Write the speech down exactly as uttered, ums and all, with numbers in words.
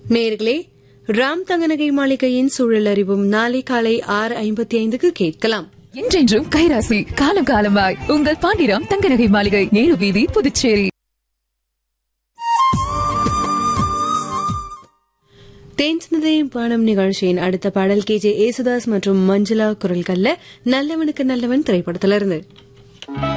நேயர்களே, ராம் தங்கநகை மாளிகையின் சூழல் அறிவும் நாளை காலை ஆறு ஐம்பத்தி ஐந்துக்கு கேட்கலாம். என்றென்றும் கைராசி, காலம் காலமாய் உங்கள் பாண்டிராம் தங்கநகை மாளிகை, நேரு வீதி, புதுச்சேரி. தேன்சிந்ததையும் பானம் நிகழ்ச்சியின் அடுத்த பாடல் கே ஜே ஏசுதாஸ் மற்றும் மஞ்சுளா குரல்கள்ல நல்லவனுக்கு நல்லவன் திரைப்படத்திலிருந்து.